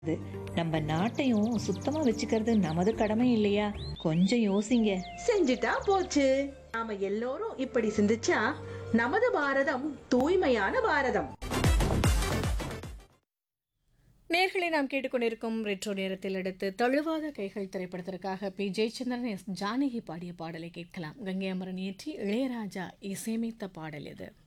அது நம்ம நாட்டையும் சுத்தமா வச்சுக்கிறது நமது கடமை இல்லையா? கொஞ்சம் யோசிங்க. செஞ்சுட்டா போச்சு. நாம எல்லோரும் இப்படி சிந்திச்சா நமது பாரதம் தூய்மையான பாரதம். நேர்களை நாம் கேட்டுக்கொண்டிருக்கும் ரெட்ரோ நேரத்தில் அடுத்து தழுவாத கைகள் திரைப்படத்திற்காக பி ஜெயச்சந்திரன் எஸ் ஜானகி பாடிய பாடலை கேட்கலாம். கங்கை அமரன் இயற்றி இளையராஜா இசையமைத்த பாடல் இது.